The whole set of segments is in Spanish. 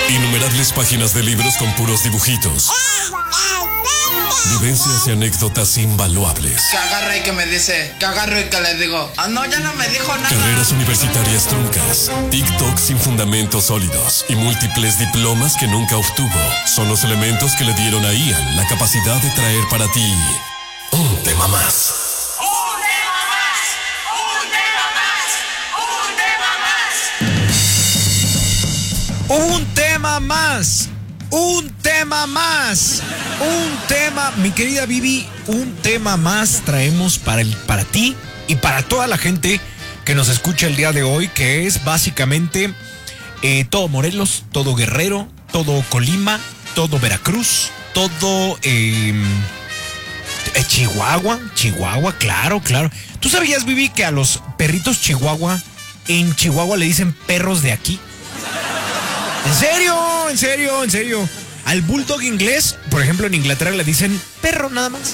Innumerables páginas de libros con puros dibujitos. Vivencias y anécdotas invaluables. Que agarra y que me dice, que agarro y que le digo, ah, no, ya no me dijo nada. Carreras universitarias truncas, TikTok sin fundamentos sólidos y múltiples diplomas que nunca obtuvo son los elementos que le dieron a Ian la capacidad de traer para ti un tema más. Un tema más. Un tema más. Un tema, mi querida Vivi, un tema más traemos para ti y para toda la gente que nos escucha el día de hoy, que es básicamente todo Morelos, todo Guerrero, todo Colima, todo Veracruz, todo Chihuahua, claro. ¿Tú sabías, Vivi, que a los perritos Chihuahua, en Chihuahua le dicen perros de aquí? ¿En serio? Al bulldog inglés, por ejemplo, en Inglaterra le dicen perro nada más.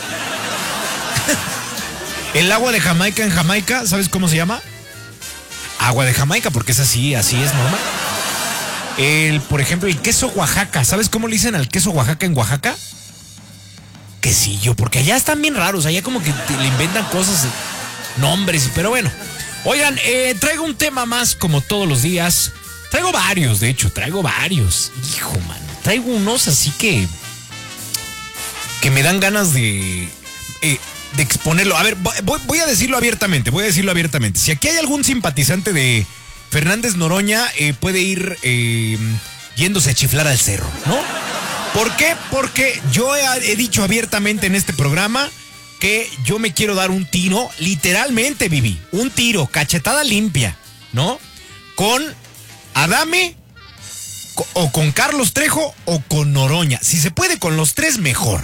El agua de Jamaica en Jamaica, ¿sabes cómo se llama? Agua de Jamaica, porque es así es normal. Por ejemplo, el queso Oaxaca, ¿sabes cómo le dicen al queso Oaxaca en Oaxaca? Quesillo, porque allá están bien raros, allá como que le inventan cosas, nombres, pero bueno. Oigan, traigo un tema más como todos los días. Traigo varios, de hecho, Hijo, mano, traigo unos así que me dan ganas de exponerlo. A ver, voy a decirlo abiertamente. Si aquí hay algún simpatizante de Fernández Noroña, puede ir yéndose a chiflar al cerro, ¿no? ¿Por qué? Porque yo he dicho abiertamente en este programa que yo me quiero dar un tiro, literalmente, Vivi, un tiro, cachetada limpia, ¿no? Con Adame, o con Carlos Trejo, o con Noroña. Si se puede con los tres, mejor.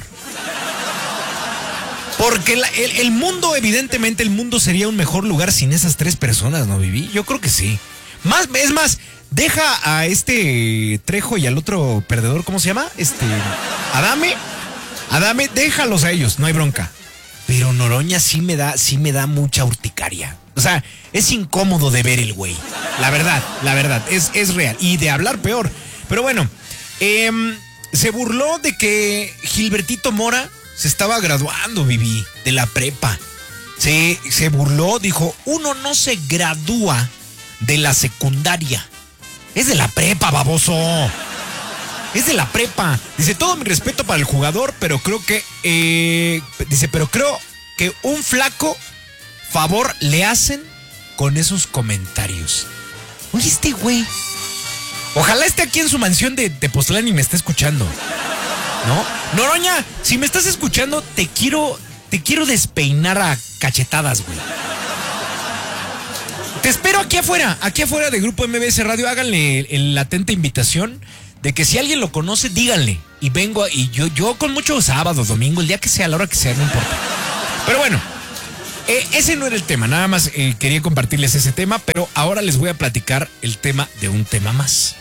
Porque el mundo, evidentemente, el mundo sería un mejor lugar sin esas tres personas, ¿no, Vivi? Yo creo que sí. Es más, deja a este Trejo y al otro perdedor, ¿cómo se llama? Adame, déjalos a ellos, no hay bronca. Pero Noroña sí me da mucha urticaria. O sea, es incómodo de ver el güey. La verdad, es real. Y de hablar peor. Pero bueno, se burló de que Gilbertito Mora se estaba graduando, Vivi, de la prepa. Se burló, dijo, uno no se gradúa de la secundaria. Es de la prepa, baboso. Es de la prepa. Dice, todo mi respeto para el jugador, pero creo que un flaco favor le hacen con esos comentarios. Oye, este güey, ojalá esté aquí en su mansión de Tepoztlán y me esté escuchando, ¿no? Noroña, si me estás escuchando, te quiero despeinar a cachetadas, güey. Te espero aquí afuera de Grupo MBS Radio. Háganle la atenta invitación de que si alguien lo conoce, díganle. Y vengo, y yo con mucho sábado, domingo, el día que sea, a la hora que sea, no importa. Pero bueno, ese no era el tema, nada más quería compartirles ese tema, pero ahora les voy a platicar el tema de un tema más.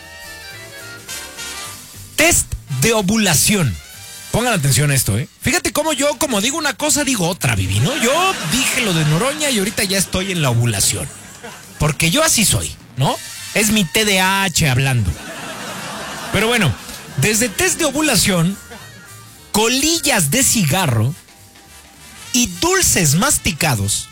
Test de ovulación. Pongan atención a esto, Fíjate cómo yo, como digo una cosa, digo otra, Vivi, ¿no? Yo dije lo de Noroña y ahorita ya estoy en la ovulación. Porque yo así soy, ¿no? Es mi TDAH hablando. Pero bueno, desde test de ovulación, colillas de cigarro y dulces masticados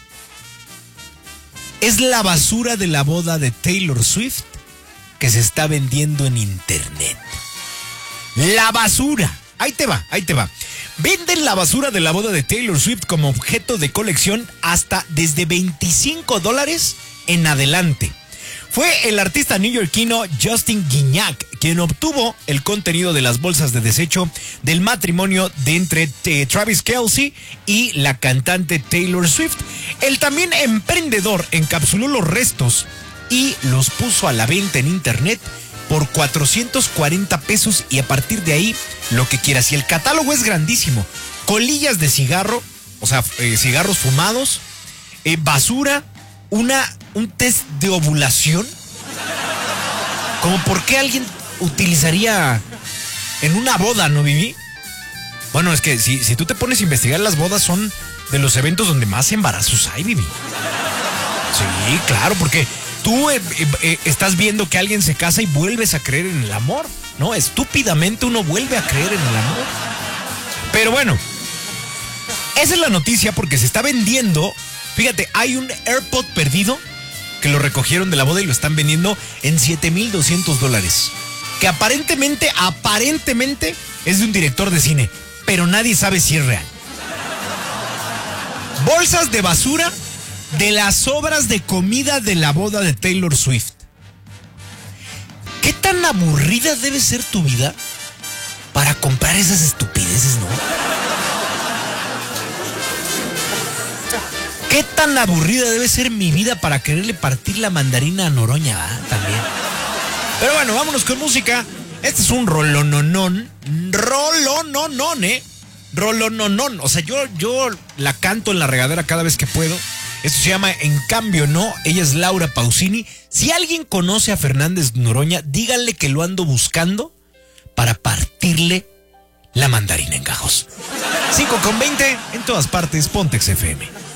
es la basura de la boda de Taylor Swift que se está vendiendo en internet. La basura. Ahí te va. Venden la basura de la boda de Taylor Swift como objeto de colección hasta desde $25 en adelante. Fue el artista neoyorquino Justin Guignac quien obtuvo el contenido de las bolsas de desecho del matrimonio de entre Travis Kelce y la cantante Taylor Swift. El también emprendedor encapsuló los restos y los puso a la venta en internet por $440 y a partir de ahí lo que quieras. Y el catálogo es grandísimo. Colillas de cigarro, o sea, cigarros fumados, basura, un test de ovulación. Como por qué alguien utilizaría en una boda, ¿no, Vivi? Bueno, es que si tú te pones a investigar, las bodas son de los eventos donde más embarazos hay, Vivi. Sí, claro, porque tú estás viendo que alguien se casa y vuelves a creer en el amor, ¿no? Estúpidamente uno vuelve a creer en el amor. Pero bueno, esa es la noticia porque se está vendiendo. Fíjate, hay un AirPod perdido que lo recogieron de la boda y lo están vendiendo en $7,200. Que aparentemente es de un director de cine, pero nadie sabe si es real. Bolsas de basura de las sobras de comida de la boda de Taylor Swift. ¿Qué tan aburrida debe ser tu vida para comprar esas estupideces, no? ¿Qué tan aburrida debe ser mi vida para quererle partir la mandarina a Noroña, también? Pero bueno, vámonos con música. Este es un rolononón. Rolononón. O sea, yo la canto en la regadera cada vez que puedo. Esto se llama En Cambio No. Ella es Laura Pausini. Si alguien conoce a Fernández Noroña, díganle que lo ando buscando para partirle la mandarina en gajos. 5:20 en todas partes, Pontex FM.